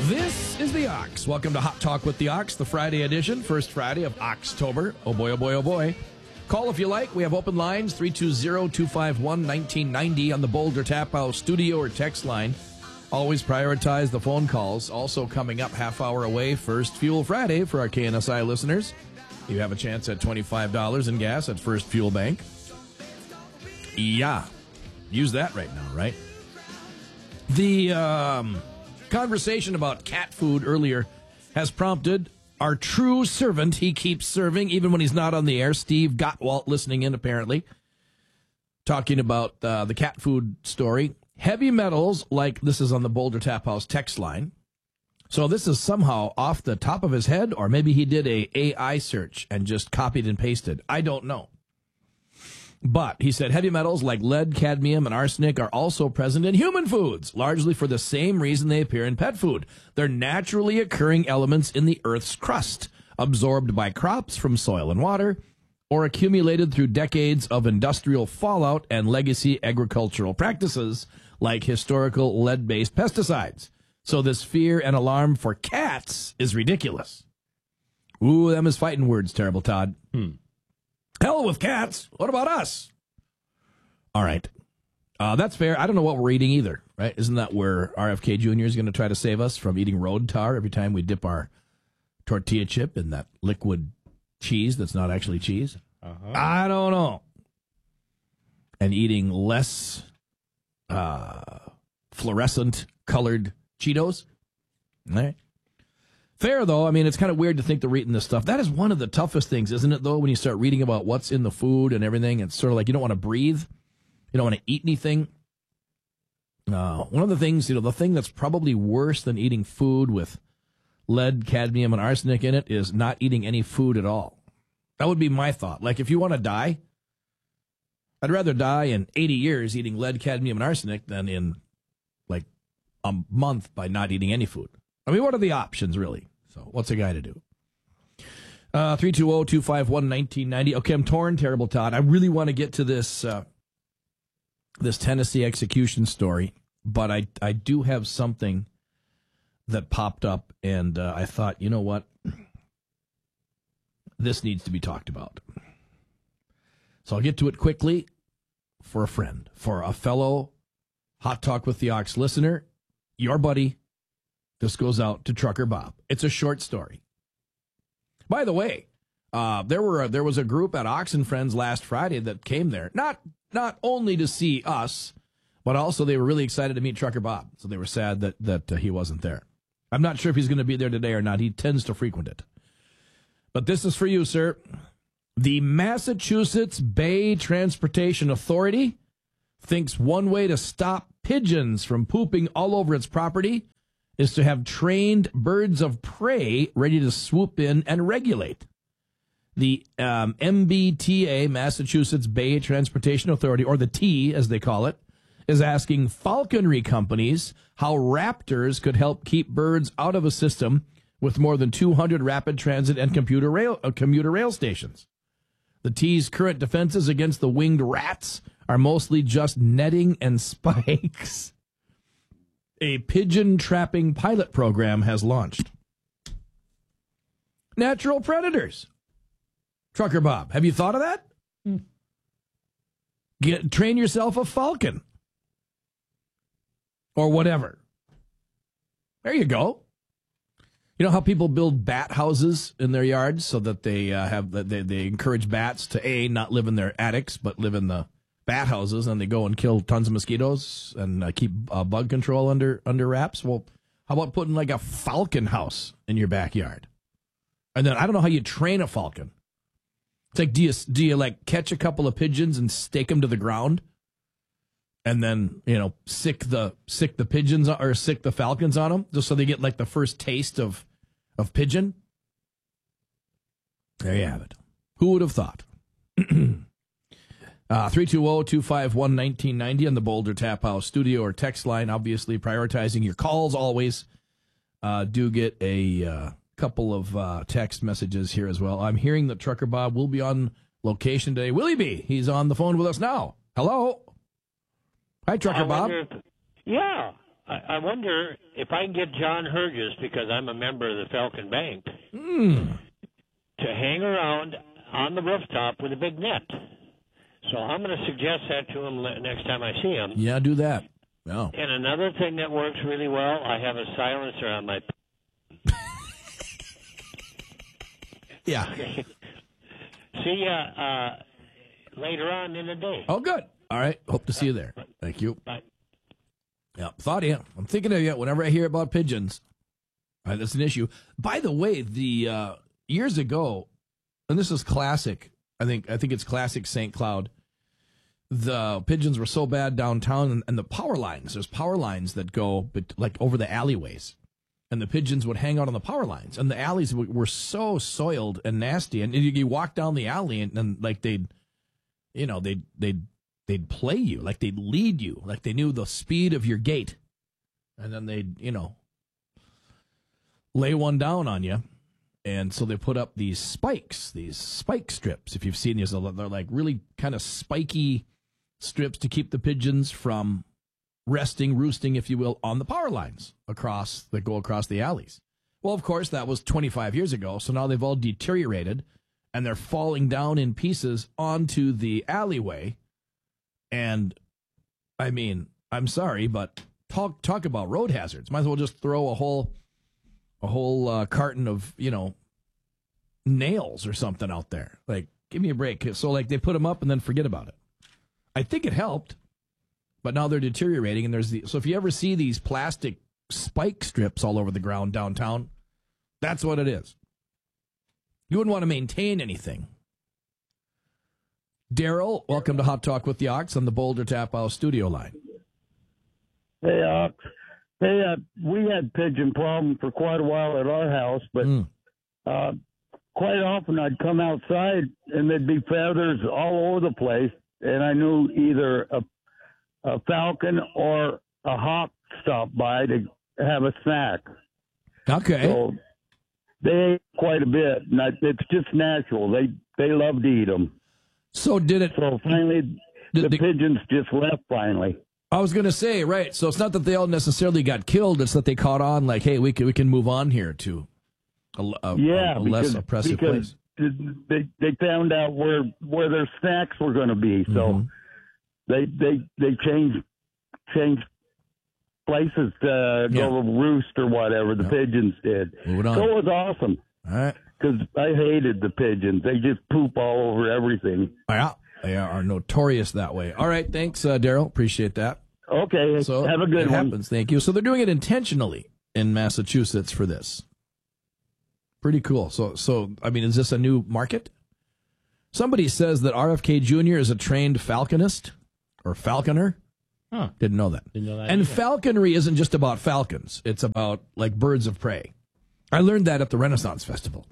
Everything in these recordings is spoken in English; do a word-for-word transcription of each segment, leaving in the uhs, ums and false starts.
This is the Ox. Welcome to Hot Talk with the Ox, the Friday edition, first Friday of October. Oh boy, oh boy, oh boy. Call if you like. We have open lines, three two zero, two five one, one nine nine zero on the Boulder Tap House studio or text line. Always prioritize the phone calls. Also coming up half hour away, First Fuel Friday for our K N S I listeners. You have a chance at twenty-five dollars in gas at First Fuel Bank. Yeah. Use that right now, right? The um, conversation about cat food earlier has prompted our true servant he keeps serving, even when he's not on the air, Steve Gottwalt, listening in, apparently, talking about uh, the cat food story. Heavy metals, like this is on the Boulder Tap House text line. So this is somehow off the top of his head, or maybe he did a AI search and just copied and pasted. I don't know. But he said heavy metals like lead, cadmium, and arsenic are also present in human foods, largely for the same reason they appear in pet food. They're naturally occurring elements in the Earth's crust, absorbed by crops from soil and water, or accumulated through decades of industrial fallout and legacy agricultural practices like historical lead-based pesticides. So this fear and alarm for cats is ridiculous. Ooh, them is fighting words, Terrible Todd. Hmm. Hell with cats. What about us? All right. Uh, that's fair. I don't know what we're eating either, right? Isn't that where R F K Junior is going to try to save us from eating road tar every time we dip our tortilla chip in that liquid cheese that's not actually cheese? Uh-huh. I don't know. And eating less uh, fluorescent colored Cheetos? All right. Fair, though. I mean, it's kind of weird to think they're eating this stuff. That is one of the toughest things, isn't it, though, when you start reading about what's in the food and everything? It's sort of like you don't want to breathe. You don't want to eat anything. Uh, one of the things, you know, the thing that's probably worse than eating food with lead, cadmium, and arsenic in it is not eating any food at all. That would be my thought. Like, if you want to die, I'd rather die in eighty years eating lead, cadmium, and arsenic than in, like, a month by not eating any food. I mean, what are the options, really? So what's a guy to do? Uh, three two zero, two five one, one nine nine zero. Okay, I'm torn, Terrible Todd. I really want to get to this uh, this Tennessee execution story, but I, I do have something that popped up, and uh, I thought, you know what? This needs to be talked about. So I'll get to it quickly for a friend, for a fellow Hot Talk with the Ox listener, your buddy. This goes out to Trucker Bob. It's a short story. By the way, uh, there were a, there was a group at Ox and Friends last Friday that came there, not not only to see us, but also they were really excited to meet Trucker Bob. So they were sad that that uh, he wasn't there. I'm not sure if he's going to be there today or not. He tends to frequent it. But this is for you, sir. The Massachusetts Bay Transportation Authority thinks one way to stop pigeons from pooping all over its property is to have trained birds of prey ready to swoop in and regulate. The um, M B T A, Massachusetts Bay Transportation Authority, or the T, as they call it, is asking falconry companies how raptors could help keep birds out of a system with more than two hundred rapid transit and commuter rail, uh, commuter rail stations. The T's current defenses against the winged rats are mostly just netting and spikes. A pigeon trapping pilot program has launched. Natural predators. Trucker Bob, have you thought of that? Hmm. Get, train yourself a falcon. Or whatever. There you go. You know how people build bat houses in their yards so that they uh, have they, they encourage bats to, A, not live in their attics, but live in the bat houses, and they go and kill tons of mosquitoes and uh, keep uh, bug control under under wraps. Well, how about putting like a falcon house in your backyard? And then I don't know how you train a falcon. It's like, do you do you like catch a couple of pigeons and stake them to the ground, and then you know sick the sick the pigeons or sick the falcons on them just so they get like the first taste of of pigeon? There you have it. Who would have thought? Uh, three two zero, two five one, one nine nine zero on the Boulder Tap House studio or text line. Obviously, prioritizing your calls always. Uh, do get a uh, couple of uh, text messages here as well. I'm hearing that Trucker Bob will be on location today. Will he be? He's on the phone with us now. Hello. Hi, Trucker Bob. Yeah. I, I wonder if I can get John Herges, because I'm a member of the Falcon Bank, Mm. to hang around on the rooftop with a big net. So I'm going to suggest that to him le- next time I see him. Yeah, do that. Oh. And another thing that works really well, I have a silencer on my. Yeah. See ya uh, later on in the day. Oh, good. All right. Hope to see you there. Thank you. Bye. Yeah, thought of you. I'm thinking of you whenever I hear about pigeons. All right, that's an issue. By the way, the uh, years ago, and this is classic. I think I think it's classic Saint Cloud. The pigeons were so bad downtown, and, and the power lines. There's power lines that go bet- like over the alleyways, and the pigeons would hang out on the power lines, and the alleys w- were so soiled and nasty. And you, you walk down the alley, and, and like they'd, you know, they'd they'd they'd play you, like they'd lead you, like they knew the speed of your gait, and then they'd, you know, lay one down on you. And so they put up these spikes, these spike strips. If you've seen these, they're like really kind of spiky strips to keep the pigeons from resting, roosting, if you will, on the power lines across that go across the alleys. Well, of course, that was twenty-five years ago. So now they've all deteriorated, and they're falling down in pieces onto the alleyway. And I mean, I'm sorry, but talk talk about road hazards. Might as well just throw a whole. A whole uh, carton of, you know, nails or something out there. Like, give me a break. So, like, they put them up and then forget about it. I think it helped, but now they're deteriorating. And there's the so if you ever see these plastic spike strips all over the ground downtown, that's what it is. You wouldn't want to maintain anything. Daryl, welcome to Hot Talk with the Ox on the Boulder Tap House studio line. Hey, Ox. Hey, uh, we had pigeon problem for quite a while at our house, but Mm. uh, quite often I'd come outside and there'd be feathers all over the place, and I knew either a, a falcon or a hawk stopped by to have a snack. Okay. So they ate quite a bit, and I, it's just natural. They they love to eat them. So did it? So finally, Did the the- pigeons just left finally. I was going to say, right. So it's not that they all necessarily got killed. It's that they caught on like, hey, we can, we can move on here to a, a, Yeah, a, a less because, oppressive because place. they they found out where where their snacks were going to be, so Mhm. they they they changed changed places to Yeah. go roost or whatever. The Yeah. pigeons did. Moving on. So it was awesome All right. because I hated the pigeons. They just poop all over everything. Yeah. They are notorious that way. All right. Thanks, uh, Daryl. Appreciate that. Okay, So have a good it one. happens. Thank you. So they're doing it intentionally in Massachusetts for this. Pretty cool. So, so I mean, is this a new market? Somebody says that R F K Junior is a trained falconist or falconer. Huh. Didn't know that. Didn't know that And either. falconry isn't just about falcons. It's about like birds of prey. I learned that at the Renaissance Festival.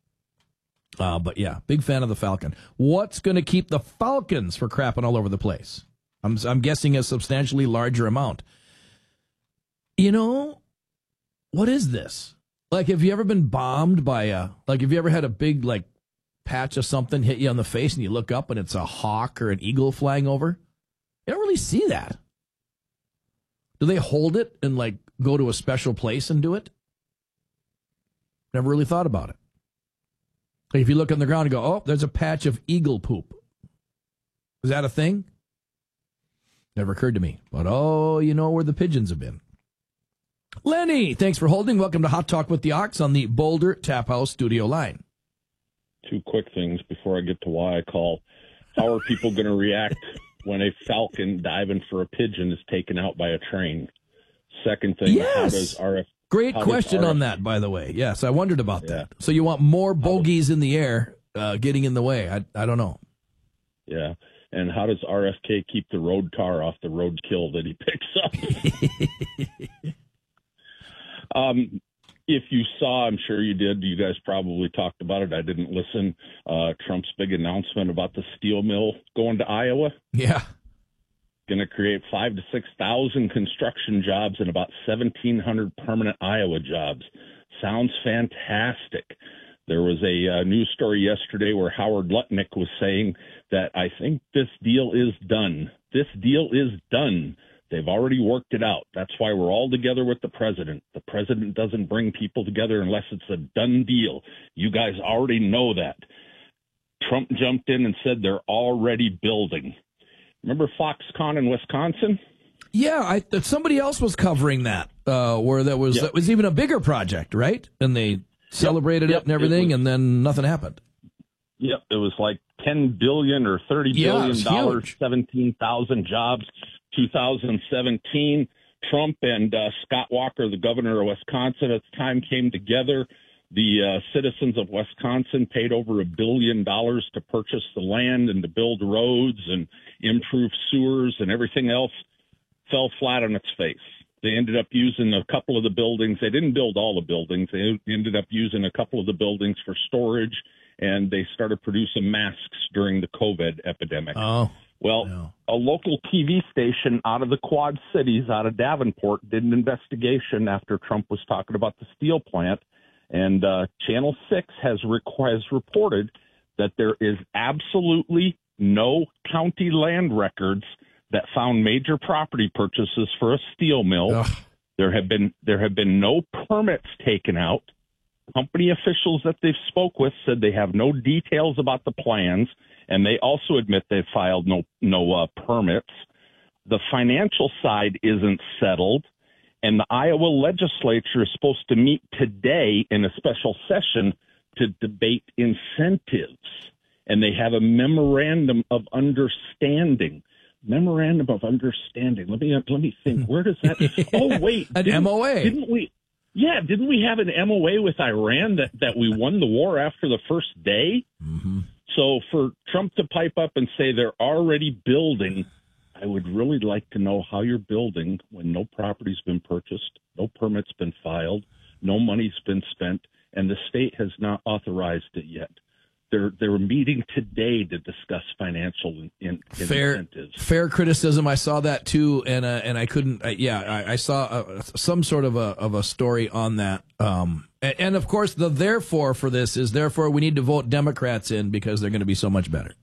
Uh, but yeah, big fan of the falcon. What's going to keep the falcons for crapping all over the place? I'm, I'm guessing a substantially larger amount. You know, what is this? Like, have you ever been bombed by a, like, have you ever had a big, like, patch of something hit you on the face and you look up and it's a hawk or an eagle flying over? You don't really see that. Do they hold it and, like, go to a special place and do it? Never really thought about it. Like, if you look on the ground and go, oh, there's a patch of eagle poop. Is that a thing? Never occurred to me. But, oh, you know where the pigeons have been. Lenny, thanks for holding. Welcome to Hot Talk with the Ox on the Boulder Tap House studio line. Two quick things before I get to why I call. How are people going to react when a falcon diving for a pigeon is taken out by a train? Second thing, Yes. how does R F... Great how does question R F on that, by the way. Yes, I wondered about Yeah. that. So you want more bogeys in the air uh, getting in the way. I, I don't know. Yeah. And how does R F K keep the road car off the roadkill that he picks up? um, if you saw, I'm sure you did, you guys probably talked about it. I didn't listen. Uh, Trump's big announcement about the steel mill going to Iowa. Yeah. Going to create five to six thousand construction jobs and about seventeen hundred permanent Iowa jobs. Sounds fantastic. There was a uh, news story yesterday where Howard Lutnick was saying that I think this deal is done. This deal is done. They've already worked it out. That's why we're all together with the president. The president doesn't bring people together unless it's a done deal. You guys already know that. Trump jumped in and said they're already building. Remember Foxconn in Wisconsin? Yeah, I, somebody else was covering that, uh, where that was, yep. that was even a bigger project, right? And they celebrated yep. it and everything, was, and then nothing happened. Yep, it was like ten billion dollars or thirty billion dollars, yeah, seventeen thousand jobs. two thousand seventeen, Trump and uh, Scott Walker, the governor of Wisconsin at the time, came together. The uh, citizens of Wisconsin paid over a billion dollars to purchase the land and to build roads and improve sewers, and everything else fell flat on its face. They ended up using a couple of the buildings. They didn't build all the buildings. They ended up using a couple of the buildings for storage, and they started producing masks during the COVID epidemic. Oh, well, no. A local T V station out of the Quad Cities, out of Davenport, did an investigation after Trump was talking about the steel plant. And uh, Channel six has, requ- has reported that there is absolutely no county land records that found major property purchases for a steel mill. Ugh. There have been there have been no permits taken out. Company officials that they've spoke with said they have no details about the plans, and they also admit they've filed no no uh, permits. The financial side isn't settled. And the Iowa legislature is supposed to meet today in a special session to debate incentives. And they have a memorandum of understanding. Memorandum of understanding. Let me let me think. Where does that? Oh, wait. An M O A. Didn't we? Yeah, didn't we have an M O A with Iran that, that we won the war after the first day? Mm-hmm. So for Trump to pipe up and say they're already building, I would really like to know how you're building when no property's been purchased, no permit's been filed, no money's been spent, and the state has not authorized it yet. They're they're meeting today to discuss financial in, in, fair, incentives. Fair criticism. I saw that too, and uh, and I couldn't. Uh, yeah, I, I saw uh, some sort of a of a story on that. Um, and, and of course, the therefore for this is therefore we need to vote Democrats in because they're going to be so much better.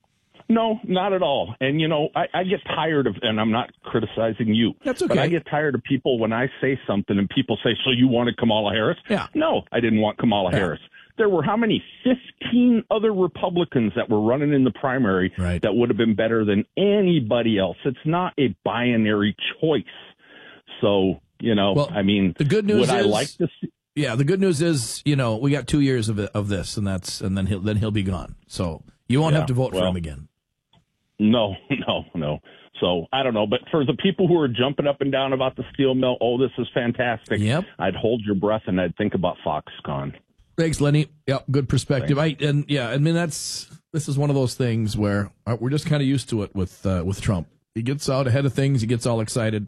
No, not at all. And, you know, I, I get tired of, and I'm not criticizing you. That's okay. But I get tired of people when I say something and people say, so you wanted Kamala Harris? Yeah. No, I didn't want Kamala yeah. Harris. There were how many? fifteen other Republicans that were running in the primary right. that would have been better than anybody else. It's not a binary choice. So, you know, well, I mean, the good news would is, I like to see? Yeah, the good news is, you know, we got two years of it, of this, and that's and then he'll then he'll be gone. So you won't yeah, have to vote well, for him again. No, no, no. So I don't know. But for the people who are jumping up and down about the steel mill, oh, this is fantastic. Yep. I'd hold your breath and I'd think about Foxconn. Thanks, Lenny. Yep, good perspective. I and yeah, I mean that's this is one of those things where uh, we're just kind of used to it with uh, with Trump. He gets out ahead of things. He gets all excited.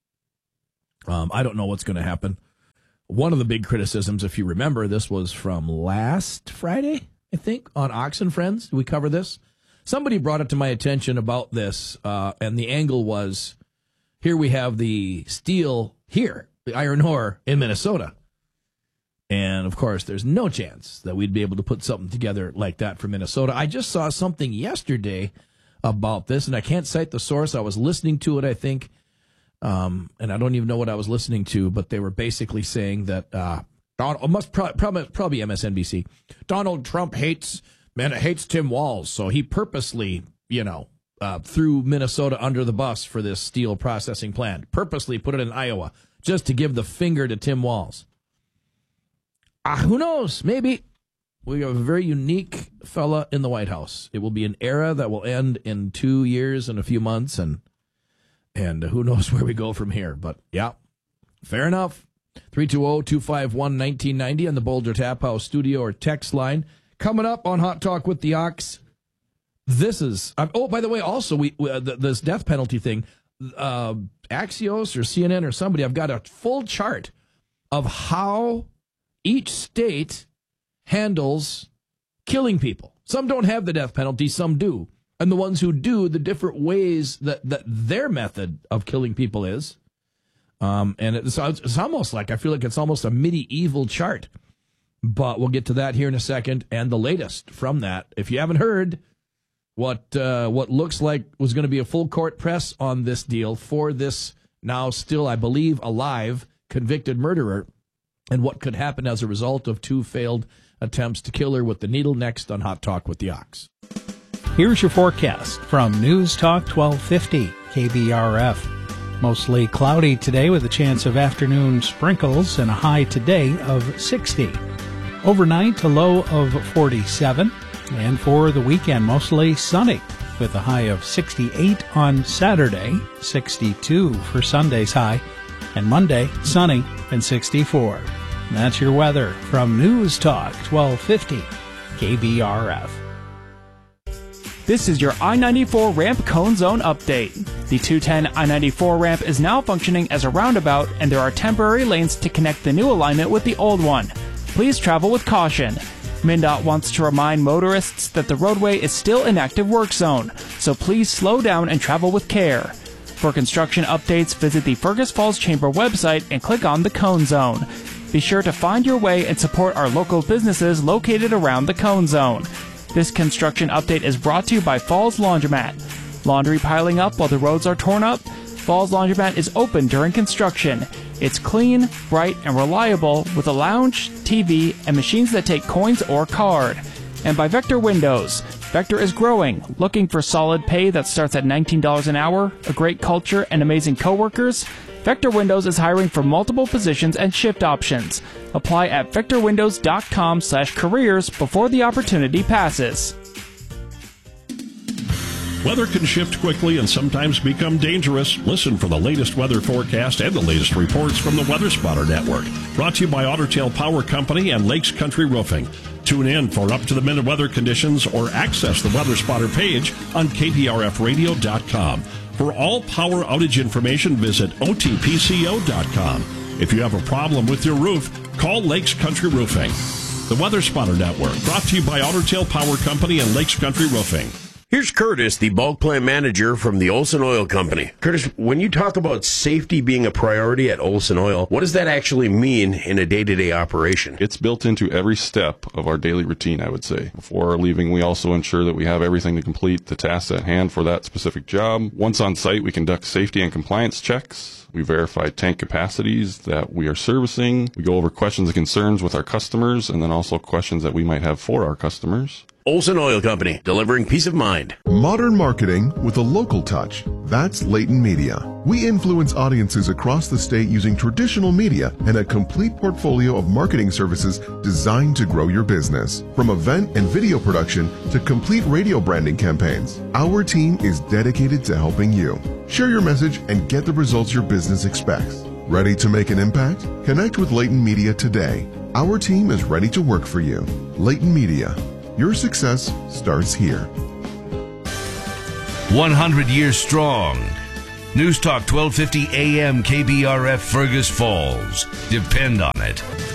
Um, I don't know what's going to happen. One of the big criticisms, if you remember, this was from last Friday, I think, on Ox and Friends. Did we cover this? Somebody brought it to my attention about this, uh, and the angle was, here we have the steel here, the iron ore in Minnesota. And, of course, there's no chance that we'd be able to put something together like that for Minnesota. I just saw something yesterday about this, and I can't cite the source. I was listening to it, I think, um, and I don't even know what I was listening to, but they were basically saying that uh, Donald, must pro- probably, probably M S N B C, Donald Trump hates... Man, it hates Tim Walz, so he purposely, you know, uh, threw Minnesota under the bus for this steel processing plant. Purposely put it in Iowa just to give the finger to Tim Walz. Uh, who knows? Maybe. We have a very unique fella in the White House. It will be an era that will end in two years and a few months, and and who knows where we go from here. But, yeah, fair enough. three two zero, two five one, one nine nine zero on the Boulder Tap House studio or text line. Coming up on Hot Talk with the Ox, this is, uh, oh, by the way, also, we, we uh, th- this death penalty thing, uh, Axios or C N N or somebody, I've got a full chart of how each state handles killing people. Some don't have the death penalty, some do. And the ones who do, the different ways that, that their method of killing people is. Um, and it's, it's almost like, I feel like it's almost a medieval chart. But we'll get to that here in a second, and the latest from that. If you haven't heard, what uh, what looks like was going to be a full court press on this deal for this now still, I believe, alive convicted murderer, and what could happen as a result of two failed attempts to kill her with the needle. Next on Hot Talk with the Ox. Here's your forecast from News Talk twelve fifty K B R F. Mostly cloudy today with a chance of afternoon sprinkles and a high today of sixty. Overnight, a low of forty-seven. And for the weekend, mostly sunny with a high of sixty-eight on Saturday, sixty-two for Sunday's high, and Monday, sunny and sixty-four. And that's your weather from News Talk twelve fifty K B R F. This is your I ninety-four ramp cone zone update. The two ten I ninety-four ramp is now functioning as a roundabout, and there are temporary lanes to connect the new alignment with the old one. Please travel with caution. MnDOT wants to remind motorists that the roadway is still an active work zone, so please slow down and travel with care. For construction updates, visit the Fergus Falls Chamber website and click on the Cone Zone. Be sure to find your way and support our local businesses located around the Cone Zone. This construction update is brought to you by Falls Laundromat. Laundry piling up while the roads are torn up? Falls Laundromat is open during construction. It's clean, bright, and reliable with a lounge, T V, and machines that take coins or card. And by Vector Windows. Vector is growing, looking for solid pay that starts at nineteen dollars an hour, a great culture, and amazing coworkers? Vector Windows is hiring for multiple positions and shift options. Apply at vector windows dot com slash careers before the opportunity passes. Weather can shift quickly and sometimes become dangerous. Listen for the latest weather forecast and the latest reports from the Weather Spotter Network. Brought to you by Otter Tail Power Company and Lakes Country Roofing. Tune in for up-to-the-minute weather conditions or access the Weather Spotter page on K B R F radio dot com. For all power outage information, visit O T P C O dot com. If you have a problem with your roof, call Lakes Country Roofing. The Weather Spotter Network, brought to you by Otter Tail Power Company and Lakes Country Roofing. Here's Curtis, the bulk plant manager from the Olson Oil Company. Curtis, when you talk about safety being a priority at Olson Oil, what does that actually mean in a day-to-day operation? It's built into every step of our daily routine, I would say. Before leaving, we also ensure that we have everything to complete the tasks at hand for that specific job. Once on site, we conduct safety and compliance checks. We verify tank capacities that we are servicing. We go over questions and concerns with our customers, and then also questions that we might have for our customers. Olson Oil Company, delivering peace of mind. Modern marketing with a local touch. That's Leighton Media. We influence audiences across the state using traditional media and a complete portfolio of marketing services designed to grow your business. From event and video production to complete radio branding campaigns, our team is dedicated to helping you. Share your message and get the results your business expects. Ready to make an impact? Connect with Leighton Media today. Our team is ready to work for you. Leighton Media. Your success starts here. one hundred years strong. News Talk twelve fifty A M K B R F Fergus Falls. Depend on it.